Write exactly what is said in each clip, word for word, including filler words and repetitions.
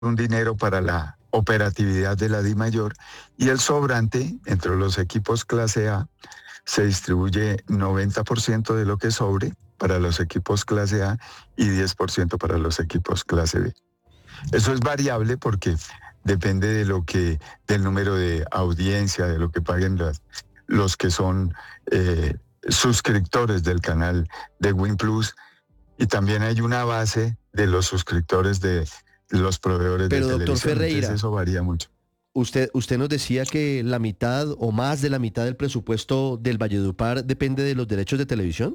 un dinero para la operatividad de la DIMAYOR y el sobrante entre los equipos clase A se distribuye noventa por ciento de lo que sobre para los equipos clase A y diez por ciento para los equipos clase B. Eso es variable porque depende de lo que, del número de audiencia, de lo que paguen las, los que son eh, suscriptores del canal de Win Plus, y también hay una base de los suscriptores de los proveedores Pero, de doctor televisión. Ferreira, Entonces eso varía mucho. Usted, usted nos decía que la mitad o más de la mitad del presupuesto del Valledupar depende de los derechos de televisión.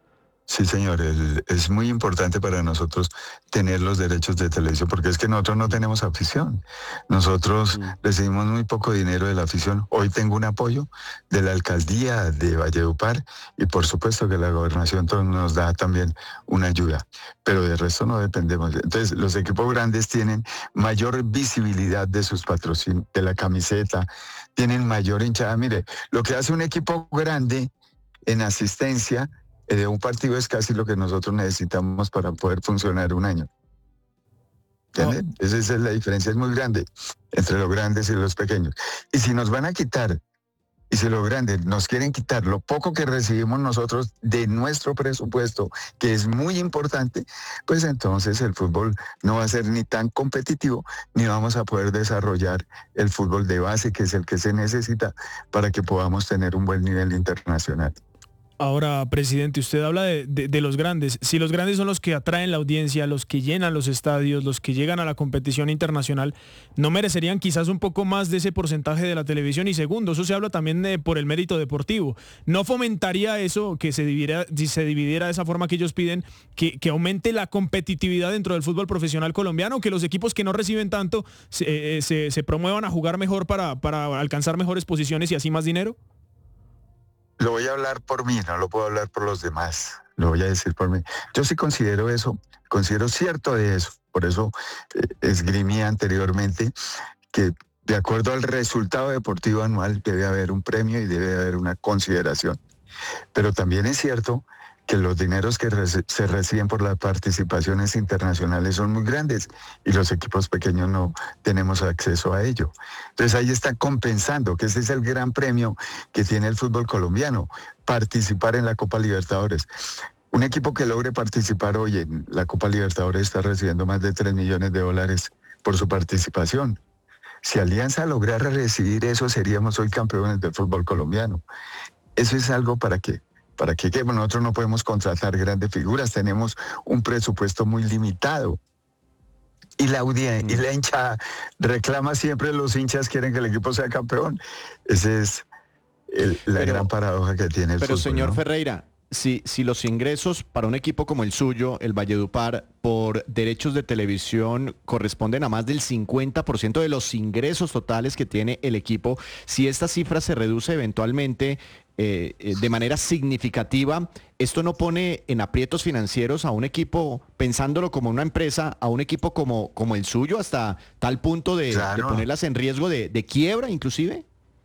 Sí, señor, el, es muy importante para nosotros tener los derechos de televisión, porque es que nosotros no tenemos afición. Nosotros mm. recibimos muy poco dinero de la afición. Hoy tengo un apoyo de la alcaldía de Valledupar y por supuesto que la gobernación nos da también una ayuda, pero de resto no dependemos. Entonces, los equipos grandes tienen mayor visibilidad de sus patrocinios, de la camiseta, tienen mayor hinchada. Mire, lo que hace un equipo grande en asistencia de un partido es casi lo que nosotros necesitamos para poder funcionar un año. ¿Entienden? Oh. Esa es la diferencia, es muy grande entre los grandes y los pequeños. Y si nos van a quitar, y si los grandes nos quieren quitar lo poco que recibimos nosotros de nuestro presupuesto, que es muy importante, pues entonces el fútbol no va a ser ni tan competitivo, ni vamos a poder desarrollar el fútbol de base, que es el que se necesita para que podamos tener un buen nivel internacional. Ahora, presidente, usted habla de, de, de los grandes. Si los grandes son los que atraen la audiencia, los que llenan los estadios, los que llegan a la competición internacional, ¿no merecerían quizás un poco más de ese porcentaje de la televisión? Y segundo, eso se habla también de, por el mérito deportivo. ¿No fomentaría eso, que se dividiera, si se dividiera de esa forma que ellos piden, que, que aumente la competitividad dentro del fútbol profesional colombiano, que los equipos que no reciben tanto se, eh, se, se promuevan a jugar mejor para, para alcanzar mejores posiciones y así más dinero? Lo voy a hablar por mí, no lo puedo hablar por los demás, lo voy a decir por mí. Yo sí considero eso, considero cierto de eso, por eso eh, esgrimí anteriormente que de acuerdo al resultado deportivo anual debe haber un premio y debe haber una consideración. Pero también es cierto que los dineros que reci- se reciben por las participaciones internacionales son muy grandes y los equipos pequeños no tenemos acceso a ello. Entonces ahí está compensando, que ese es el gran premio que tiene el fútbol colombiano, participar en la Copa Libertadores. Un equipo que logre participar hoy en la Copa Libertadores está recibiendo más de tres millones de dólares por su participación. Si Alianza lograra recibir eso, seríamos hoy campeones del fútbol colombiano. Eso es algo para que ¿Para qué? Que nosotros no podemos contratar grandes figuras, tenemos un presupuesto muy limitado. Y la audiencia, mm. y la hinchada reclama siempre, los hinchas quieren que el equipo sea campeón. Esa es el, la pero, gran paradoja que tiene el pero fútbol. Pero señor ¿no? Ferreira, si, si los ingresos para un equipo como el suyo, el Valledupar, por derechos de televisión corresponden a más del cincuenta por ciento de los ingresos totales que tiene el equipo, si esta cifra se reduce eventualmente eh, eh, de manera significativa, ¿esto no pone en aprietos financieros a un equipo, pensándolo como una empresa, a un equipo como, como el suyo, hasta tal punto de, claro. de ponerlas en riesgo de, de quiebra inclusive?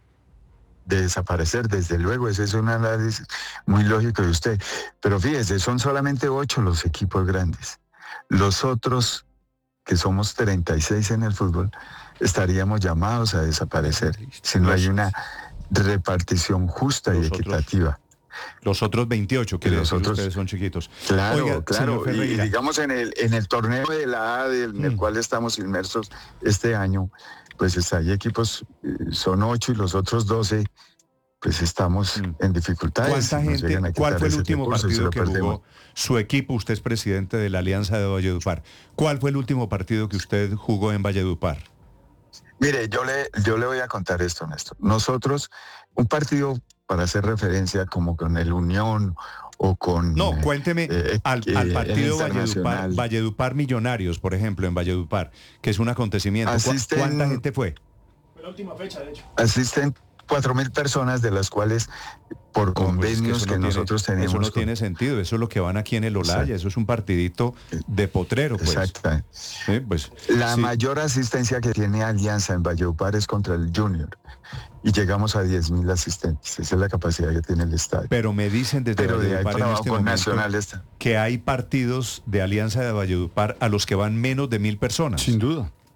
De desaparecer, desde luego, ese es un análisis muy lógico de usted. Pero fíjese, son solamente ocho los equipos grandes. Los otros, que somos treinta y seis en el fútbol, estaríamos llamados a desaparecer si no hay una repartición justa y equitativa. Los otros veintiocho, que los otros ustedes son chiquitos. Claro, Oiga, claro. Y digamos en el, en el torneo de la A, en el mm. cual estamos inmersos este año, pues hay equipos, son ocho y los otros doce, pues estamos mm. en dificultades. ¿Cuánta gente, ¿Cuál fue el último partido que jugó su equipo? Usted es presidente de la Alianza de Valledupar. ¿Cuál fue el último partido que usted jugó en Valledupar? Mire, yo le, yo le voy a contar esto, Néstor. Nosotros, un partido, para hacer referencia como con el Unión o con... No, cuénteme eh, al, eh, al partido Valledupar, Valledupar Millonarios, por ejemplo, en Valledupar, que es un acontecimiento. Asisten, ¿Cuánta gente fue? Fue la última fecha, de hecho. Asisten cuatro mil personas, de las cuales por convenios es que, que no nosotros tiene, tenemos... Eso no con... tiene sentido, eso es lo que van aquí en el Olaya, Exacto. Eso es un partidito de potrero, pues. Exacto. Sí, pues La sí. mayor asistencia que tiene Alianza en Valledupar es contra el Junior, y llegamos a diez mil asistentes, esa es la capacidad que tiene el estadio. Pero me dicen desde Pero Valledupar de en este momento está. que hay partidos de Alianza de Valledupar a los que van menos de mil personas. Sin duda.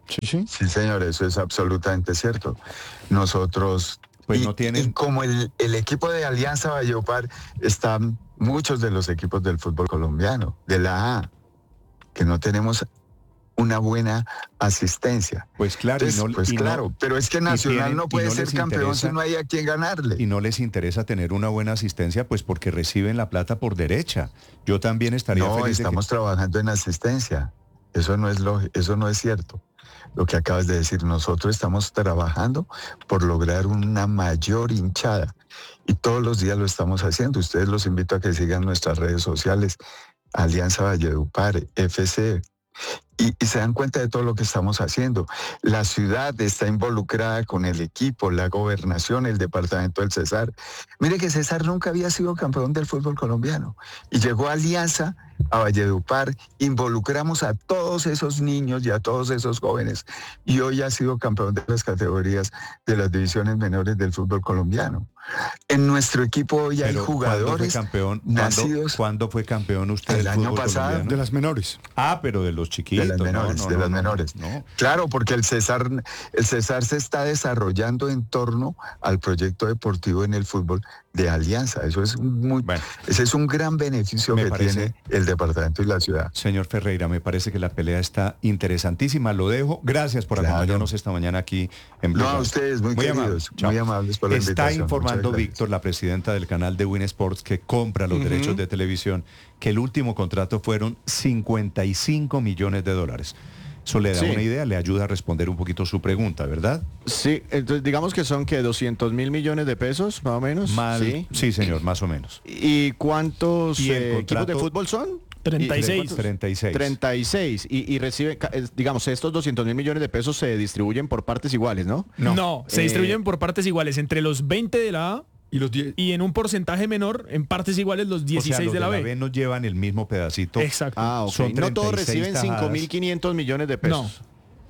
Sí, sí. Sí, señor, eso es absolutamente cierto. Nosotros, pues y, no tienen... y como el, el equipo de Alianza Valledupar, están muchos de los equipos del fútbol colombiano, de la A, que no tenemos una buena asistencia. Pues claro, Entonces, y no, pues y claro, no, pero es que Nacional tienen, no puede no ser campeón interesa, si no hay a quien ganarle. Y no les interesa tener una buena asistencia, pues porque reciben la plata por derecha. Yo también estaría no, feliz estamos de que... trabajando en asistencia. Eso no es lo, eso no es cierto. Lo que acabas de decir, nosotros estamos trabajando por lograr una mayor hinchada. Y todos los días lo estamos haciendo. Ustedes los invito a que sigan nuestras redes sociales, Alianza Valledupar, F C. Y, y se dan cuenta de todo lo que estamos haciendo. La ciudad está involucrada con el equipo, la gobernación, el departamento del Cesar. Mire que Cesar nunca había sido campeón del fútbol colombiano. Y llegó Alianza a Valledupar, involucramos a todos esos niños y a todos esos jóvenes. Y hoy ha sido campeón de las categorías de las divisiones menores del fútbol colombiano. En nuestro equipo hoy hay Pero jugadores ¿cuándo fue campeón, nacidos... ¿Cuándo fue campeón usted el del año fútbol pasado? colombiano? De las menores. Ah, pero de los chiquitos. De las menores, no, no, de no, las no, menores. no. Claro, porque el Cesar, el Cesar se está desarrollando en torno al proyecto deportivo en el fútbol de Alianza. Eso es muy, Bueno, ese es un gran beneficio me que parece, tiene el departamento y la ciudad. Señor Ferreira, me parece que la pelea está interesantísima. Lo dejo. Gracias por Claro. acompañarnos esta mañana aquí en Blue No, a Radio. ustedes muy, queridos, amables. Chao. muy amables por la Está invitación. informando Muchas gracias. Víctor, la presidenta del canal de Win Sports, que compra los Ujú. derechos de televisión, que el último contrato fueron cincuenta y cinco millones de dólares. Eso le da Sí. una idea, le ayuda a responder un poquito su pregunta, ¿verdad? Sí, entonces digamos que son que doscientos mil millones de pesos, más o menos. Mal, Sí. sí, señor, más o menos. ¿Y cuántos Y el eh, equipos de contrato- fútbol son? treinta y ¿Y de seis. cuántos? treinta y seis. treinta y seis. Y, y recibe, ca- es- digamos, estos doscientos mil millones de pesos se distribuyen por partes iguales, ¿no? No, No. se Eh, distribuyen por partes iguales entre los veinte de la A Y los diez. y en un porcentaje menor, en partes iguales, los dieciséis o sea, los de la B. B no llevan el mismo pedacito. Exacto. Ah, ok. Son No todos treinta y seis reciben tajadas. cinco mil quinientos millones de pesos.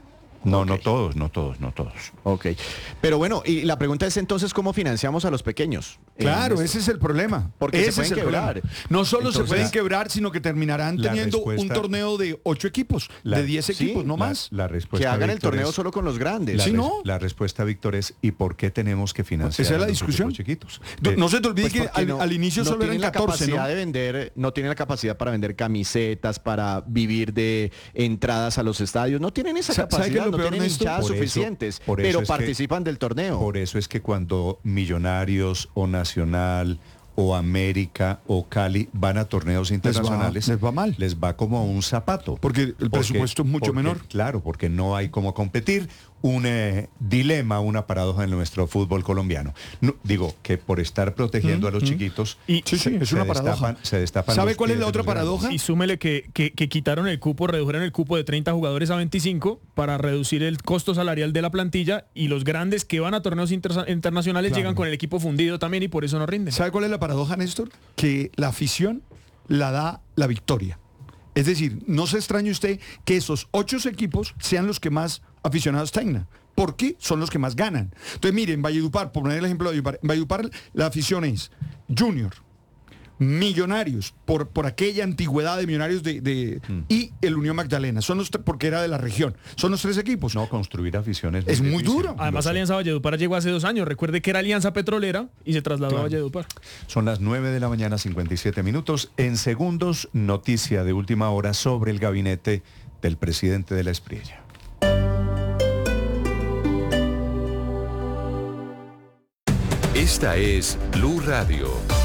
No, Ok. no todos, no todos, no todos. Ok. Pero bueno, y la pregunta es entonces, ¿cómo financiamos a los pequeños? Claro, Eh, ese es el problema. Porque se ese pueden es el quebrar. problema. No solo Entonces, se pueden quebrar, sino que terminarán la teniendo un respuesta- torneo de ocho equipos, La- de diez sí, equipos, no La- más. La, respuesta, que hagan el Víctor, torneo es- solo con los grandes. La, Sí, res- ¿no? la respuesta, Víctor, es ¿y por qué tenemos que financiar Esa es la a los discusión. equipos chiquitos? No- Eh, no se te olvide Pues que porque al, no- al inicio no solo eran tienen la catorce, capacidad ¿no? de vender, no tienen la capacidad para vender camisetas, para vivir de entradas a los estadios, no tienen esa Sa- ¿sabe qué capacidad, es lo no peor, tienen Néstor? hinchadas Por eso- suficientes, por eso pero es que- participan del torneo. Por eso es que cuando Millonarios o Nacional o América o Cali van a torneos internacionales, les va mal. les va como un zapato. Porque el presupuesto es mucho porque, menor. Claro, porque no hay cómo competir. Un eh, dilema, una paradoja en nuestro fútbol colombiano. No, digo que por estar protegiendo a los chiquitos, Y- Sí, sí, se- es se una destapan- paradoja. se destapan ¿Sabe los cuál es pies la de otra los grandes. paradoja? Y súmele que, que, que quitaron el cupo, redujeron el cupo de treinta jugadores a veinticinco para reducir el costo salarial de la plantilla y los grandes que van a torneos inter- internacionales Claro. llegan con el equipo fundido también y por eso no rinden. ¿Sabe cuál es la paradoja, Néstor? Que la afición la da la victoria. Es decir, no se extrañe usted que esos ocho equipos sean los que más aficionados tengan. ¿Por qué? Son los que más ganan. Entonces, miren, en Valledupar, por poner el ejemplo de Valledupar, en Valledupar la afición es Junior, Millonarios, por, por aquella antigüedad de Millonarios de, de- y el Unión Magdalena. Son los tre- porque era de la región. Son los tres equipos. No, construir aficiones Es muy difícil. duro. Además, Lo sé. Alianza Valledupar llegó hace dos años. Recuerde que era Alianza Petrolera y se trasladó Claro. a Valledupar. Son las nueve de la mañana, cincuenta y siete minutos. En segundos, noticia de última hora sobre el gabinete del presidente de la Espriella. Esta es Blue Radio.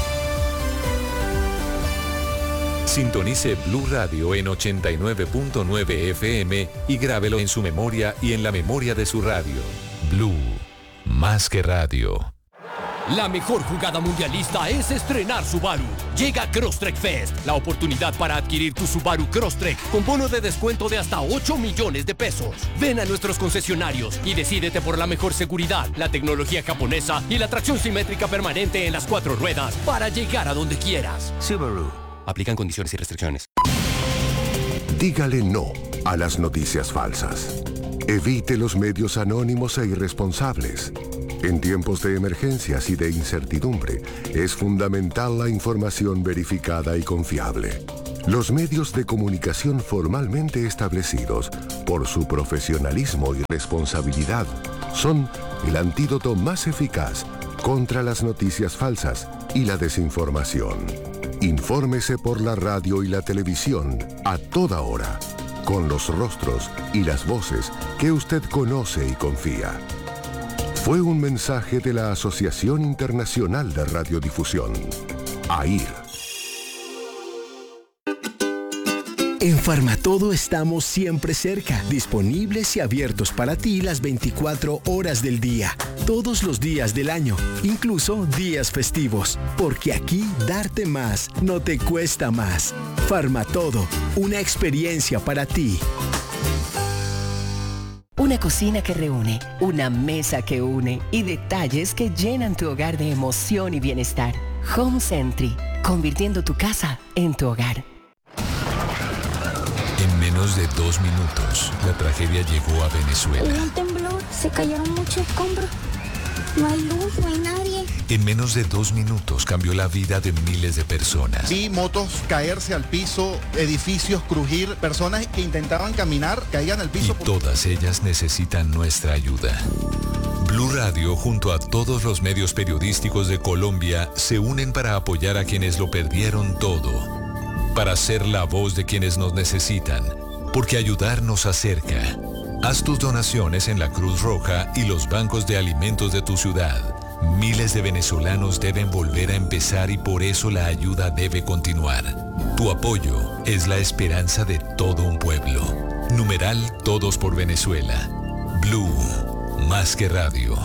Sintonice Blue Radio en ochenta y nueve punto nueve F M y grábelo en su memoria y en la memoria de su radio. Blue, más que radio. La mejor jugada mundialista es estrenar Subaru. Llega Crosstrek Fest, la oportunidad para adquirir tu Subaru Crosstrek con bono de descuento de hasta ocho millones de pesos. Ven a nuestros concesionarios y decídete por la mejor seguridad, la tecnología japonesa y la tracción simétrica permanente en las cuatro ruedas para llegar a donde quieras. Subaru. Aplican condiciones y restricciones. Dígale no a las noticias falsas. Evite los medios anónimos e irresponsables. En tiempos de emergencias y de incertidumbre, es fundamental la información verificada y confiable. Los medios de comunicación formalmente establecidos por su profesionalismo y responsabilidad, son el antídoto más eficaz contra las noticias falsas y la desinformación. Infórmese por la radio y la televisión a toda hora, con los rostros y las voces que usted conoce y confía. Fue un mensaje de la Asociación Internacional de Radiodifusión, A I R. En Farmatodo estamos siempre cerca, disponibles y abiertos para ti las veinticuatro horas del día, todos los días del año, incluso días festivos, porque aquí darte más no te cuesta más. Farmatodo, una experiencia para ti. Una cocina que reúne, una mesa que une y detalles que llenan tu hogar de emoción y bienestar. Home Sentry, convirtiendo tu casa en tu hogar. En menos de dos minutos, la tragedia llegó a Venezuela. Hubo un temblor, se cayeron muchos escombros. No hay luz, no hay nadie. En menos de dos minutos cambió la vida de miles de personas. Vi motos caerse al piso, edificios crujir, personas que intentaban caminar, caían al piso. Y todas ellas necesitan nuestra ayuda. Blue Radio, junto a todos los medios periodísticos de Colombia, se unen para apoyar a quienes lo perdieron todo. Para ser la voz de quienes nos necesitan, porque ayudar nos acerca. Haz tus donaciones en la Cruz Roja y los bancos de alimentos de tu ciudad. Miles de venezolanos deben volver a empezar y por eso la ayuda debe continuar. Tu apoyo es la esperanza de todo un pueblo. Numeral Todos por Venezuela. Blue, más que radio.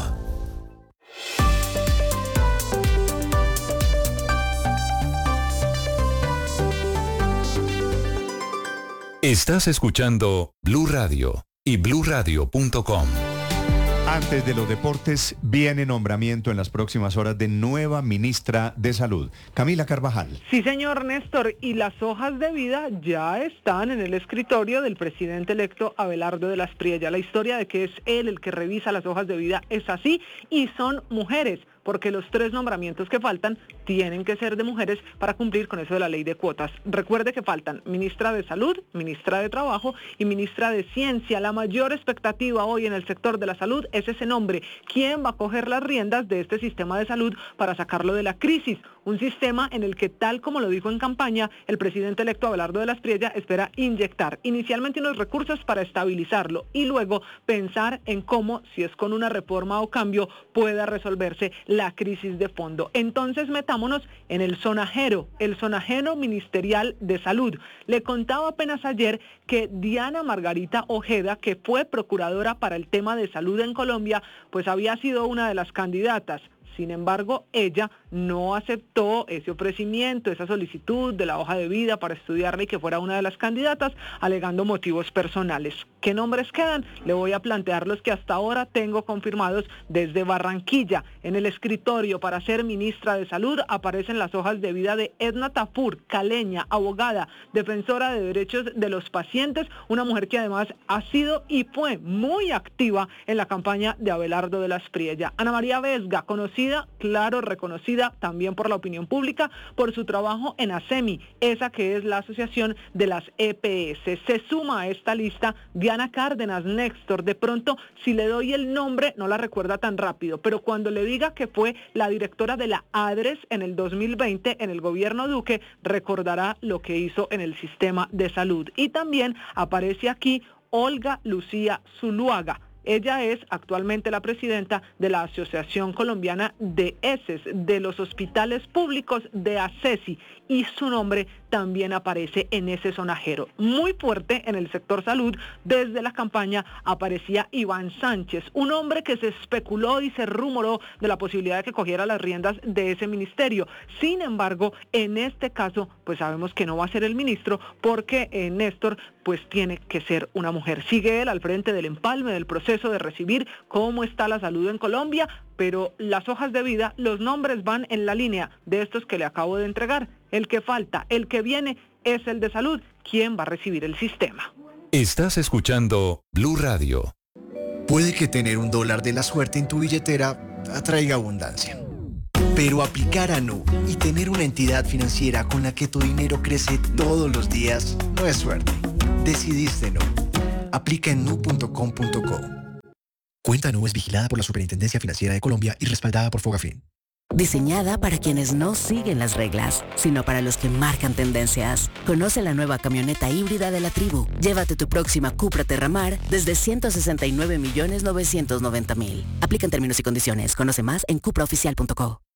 Estás escuchando Blue Radio y blue radio punto com. Antes de los deportes, viene nombramiento en las próximas horas de nueva ministra de Salud, Camila Carvajal. Sí, señor Néstor, y las hojas de vida ya están en el escritorio del presidente electo Abelardo de las Priella. La historia de que es él el que revisa las hojas de vida es así, y son mujeres, porque los tres nombramientos que faltan tienen que ser de mujeres para cumplir con eso de la ley de cuotas. Recuerde que faltan ministra de Salud, ministra de Trabajo y ministra de Ciencia. La mayor expectativa hoy en el sector de la salud es ese nombre. ¿Quién va a coger las riendas de este sistema de salud para sacarlo de la crisis? Un sistema en el que, tal como lo dijo en campaña, el presidente electo Abelardo de las Priella espera inyectar inicialmente unos recursos para estabilizarlo y luego pensar en cómo, si es con una reforma o cambio, pueda resolverse la crisis de fondo. Entonces metámonos en el sonajero, el sonajero ministerial de salud. Le contaba apenas ayer que Diana Margarita Ojeda, que fue procuradora para el tema de salud en Colombia, pues había sido una de las candidatas. Sin embargo, ella no aceptó ese ofrecimiento, esa solicitud de la hoja de vida para estudiarla y que fuera una de las candidatas, alegando motivos personales. ¿Qué nombres quedan? Le voy a plantear los que hasta ahora tengo confirmados desde Barranquilla. En el escritorio para ser ministra de Salud aparecen las hojas de vida de Edna Tafur, caleña, abogada, defensora de derechos de los pacientes, una mujer que además ha sido y fue muy activa en la campaña de Abelardo de las Priella. Ana María Vesga, conocida, claro, reconocida también por la opinión pública por su trabajo en ASEMI, esa que es la asociación de las E P S. Se suma a esta lista Diana Cárdenas, Néstor. De pronto, si le doy el nombre, no la recuerda tan rápido, pero cuando le diga que fue la directora de la ADRES en el dos mil veinte en el gobierno Duque, recordará lo que hizo en el sistema de salud. Y también aparece aquí Olga Lucía Zuluaga. Ella es actualmente la presidenta de la Asociación Colombiana de E S E S, de los hospitales públicos de ASESI, y su nombre también aparece en ese sonajero. Muy fuerte en el sector salud, desde la campaña aparecía Iván Sánchez, un hombre que se especuló y se rumoró de la posibilidad de que cogiera las riendas de ese ministerio. Sin embargo, en este caso, pues sabemos que no va a ser el ministro, porque eh, Néstor, pues tiene que ser una mujer. Sigue él al frente del empalme, del proceso de recibir cómo está la salud en Colombia, pero las hojas de vida, los nombres van en la línea de estos que le acabo de entregar. El que falta, el que viene, es el de salud. ¿Quién va a recibir el sistema? Estás escuchando Blue Radio. Puede que tener un dólar de la suerte en tu billetera atraiga abundancia. Pero aplicar a Nu y tener una entidad financiera con la que tu dinero crece todos los días no es suerte. Decidiste Nu. Aplica en nu punto com punto co. Cuenta Nu es vigilada por la Superintendencia Financiera de Colombia y respaldada por Fogafín. Diseñada para quienes no siguen las reglas, sino para los que marcan tendencias. Conoce la nueva camioneta híbrida de la Tribu. Llévate tu próxima Cupra Terramar desde ciento sesenta y nueve millones novecientos noventa mil. Aplican términos y condiciones. Conoce más en cupra oficial punto co.